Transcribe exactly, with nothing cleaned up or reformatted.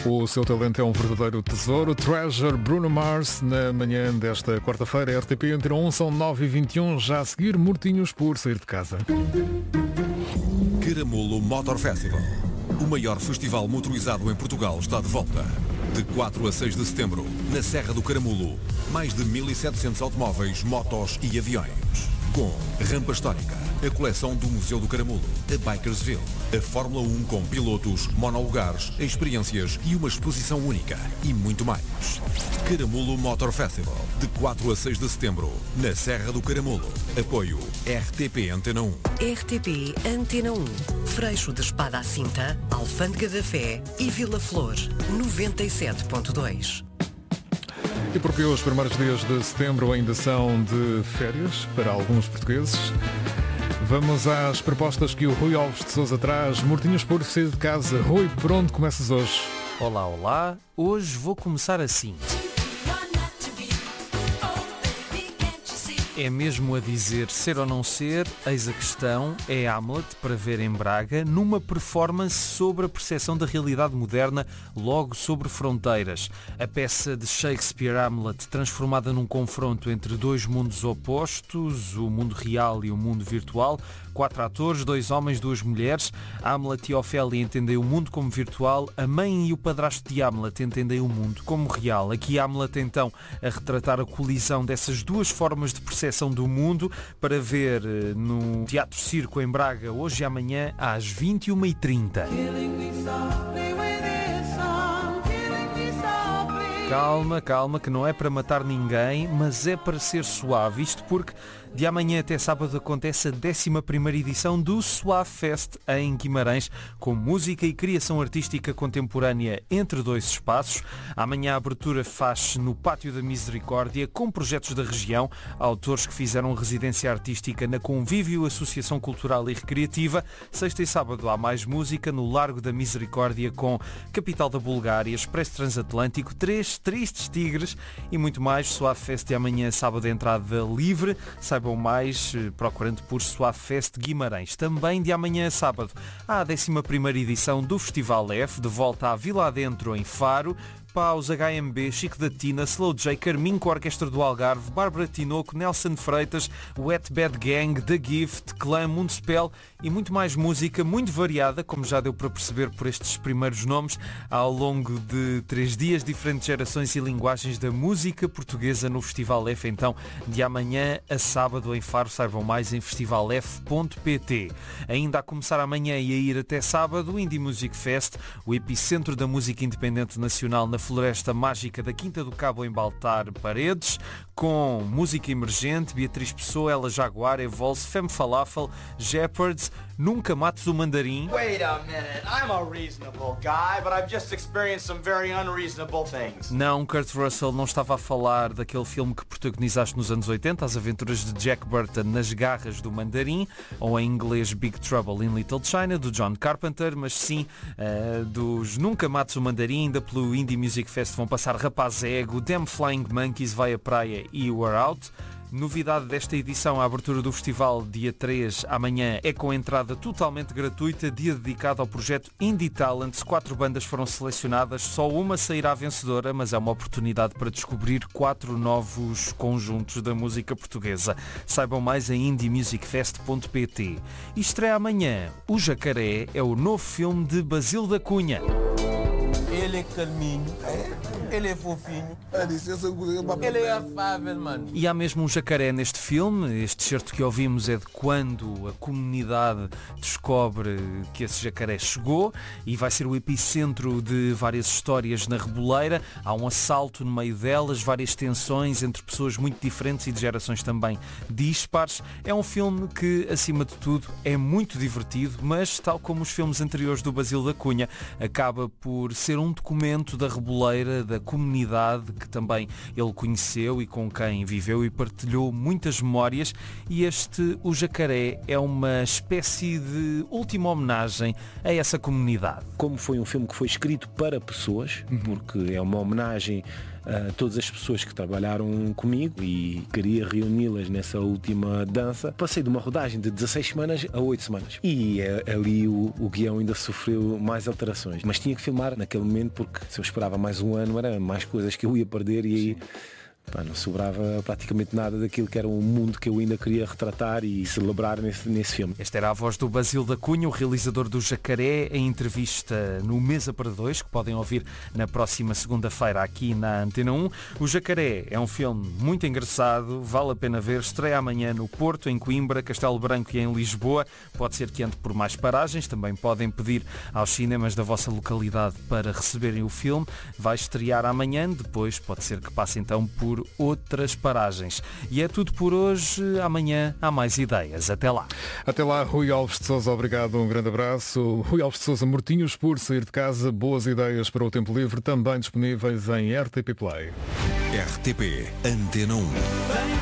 O seu talento é um verdadeiro tesouro. Treasure, Bruno Mars, na manhã desta quarta-feira, R T P Antena um, são nove e vinte e um, já a seguir, mortinhos por sair de casa. Caramulo Motor Festival. O maior festival motorizado em Portugal está de volta. De quatro a seis de setembro, na Serra do Caramulo, mais de mil e setecentos automóveis, motos e aviões. Com rampa histórica, a coleção do Museu do Caramulo, a Bikersville, a Fórmula um com pilotos, monolugares, experiências e uma exposição única e muito mais. Caramulo Motor Festival, de quatro a seis de setembro, na Serra do Caramulo. Apoio R T P Antena um. R T P Antena um. Freixo de Espada à Cinta, Alfândega da Fé e Vila Flor, noventa e sete ponto dois. E porque os primeiros dias de setembro ainda são de férias para alguns portugueses, vamos às propostas que o Rui Alves de Sousa traz. Mortinhos por sair de casa. Rui, por onde começas hoje? Olá, olá. Hoje vou começar assim. É mesmo a dizer ser ou não ser, eis a questão, é Hamlet, para ver em Braga, numa performance sobre a percepção da realidade moderna, logo sobre fronteiras. A peça de Shakespeare, Hamlet, transformada num confronto entre dois mundos opostos, o mundo real e o mundo virtual. Quatro atores, dois homens, duas mulheres. Hamlet e Ofélia entendem o mundo como virtual, a mãe e o padrasto de Hamlet entendem o mundo como real. Aqui Hamlet, então, a retratar a colisão dessas duas formas de percepção do mundo, para ver no Teatro Circo em Braga, hoje e amanhã, às vinte e uma e trinta. Calma, calma, que não é para matar ninguém, mas é para ser suave. Isto porque de amanhã até sábado acontece a décima primeira edição do Suave Fest em Guimarães, com música e criação artística contemporânea entre dois espaços. Amanhã a abertura faz-se no Pátio da Misericórdia, com projetos da região, autores que fizeram residência artística na Convívio, Associação Cultural e Recreativa. Sexta e sábado há mais música no Largo da Misericórdia, com Capital da Bulgária, Expresso Transatlântico, Três Tristes Tigres e muito mais. Suave Fest de amanhã, sábado, entrada livre. Saibam mais procurando por Suave Fest Guimarães. Também de amanhã a sábado há a décima primeira edição do Festival F, de volta à Vila Adentro em Faro. Paus, H M B, Chico da Tina, Slow J, Carminho com a Orquestra do Algarve, Bárbara Tinoco, Nelson Freitas, Wet Bad Gang, The Gift, Clã, Municipal e muito mais música, muito variada, como já deu para perceber por estes primeiros nomes, ao longo de três dias, diferentes gerações e linguagens da música portuguesa no Festival F, então, de amanhã a sábado em Faro. Saibam mais em festival f ponto p t. Ainda a começar amanhã e a ir até sábado, o Indie Music Fest, o epicentro da música independente nacional na Floresta Mágica da Quinta do Cabo, em Baltar Paredes, com música emergente, Beatriz Pessoa, Ela Jaguar, Evolse, Femme Falafel, Jeopards, Nunca Mates o Mandarim. Wait a minute, I'm a reasonable guy, but I've just experienced some very unreasonable things. Não, Kurt Russell não estava a falar daquele filme que protagonizaste nos anos oitenta, As Aventuras de Jack Burton nas Garras do Mandarim, ou em inglês Big Trouble in Little China, do John Carpenter, mas sim uh, dos Nunca Mates o Mandarim, ainda pelo Indie Music Fest vão passar Rapaz Ego, Damn Flying Monkeys, Vai à Praia e We're Out. Novidade desta edição, a abertura do festival dia três, amanhã, é com entrada totalmente gratuita, dia dedicado ao projeto Indie Talents. Quatro bandas foram selecionadas, só uma sairá vencedora, mas é uma oportunidade para descobrir quatro novos conjuntos da música portuguesa. Saibam mais em indie music fest ponto p t. E estreia amanhã O Jacaré, é o novo filme de Basílio da Cunha. Ele é calminho, ele é fofinho, ele é afável, mano. E há mesmo um jacaré neste filme. Este certo que ouvimos é de quando a comunidade descobre que esse jacaré chegou e vai ser o epicentro de várias histórias na Reboleira. Há um assalto no meio delas, várias tensões entre pessoas muito diferentes e de gerações também dispares. É um filme que, acima de tudo, é muito divertido, mas, tal como os filmes anteriores do Basílio da Cunha, acaba por ser um documento da Reboleira, da comunidade que também ele conheceu e com quem viveu e partilhou muitas memórias. E este, O Jacaré, é uma espécie de última homenagem a essa comunidade. Como foi um filme que foi escrito para pessoas, porque é uma homenagem uh, todas as pessoas que trabalharam comigo e queria reuni-las nessa última dança. Passei de uma rodagem de dezasseis semanas a oito semanas. E é, ali o, o guião ainda sofreu mais alterações. Mas tinha que filmar naquele momento, porque se eu esperava mais um ano, era mais coisas que eu ia perder e aí... Pá, não sobrava praticamente nada daquilo que era um mundo que eu ainda queria retratar e celebrar nesse, nesse filme. Esta era a voz do Basílio da Cunha, o realizador do Jacaré, em entrevista no Mesa para Dois, que podem ouvir na próxima segunda-feira aqui na Antena um. O Jacaré é um filme muito engraçado, vale a pena ver, estreia amanhã no Porto, em Coimbra, Castelo Branco e em Lisboa. Pode ser que ande por mais paragens, também podem pedir aos cinemas da vossa localidade para receberem o filme. Vai estrear amanhã, depois pode ser que passe então por outras paragens. E é tudo por hoje. Amanhã há mais ideias. Até lá. Até lá, Rui Alves de Sousa, obrigado, um grande abraço. Rui Alves de Sousa, mortinhos por sair de casa, boas ideias para o tempo livre, também disponíveis em R T P Play. R T P Antena um.